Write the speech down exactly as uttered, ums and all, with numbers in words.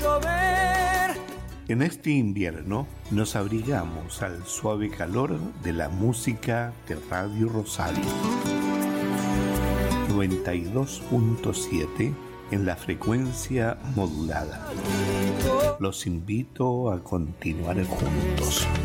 llover. En este invierno nos abrigamos al suave calor de la música de Radio Rosario. noventa y dos punto siete en la frecuencia modulada. Los invito a continuar juntos.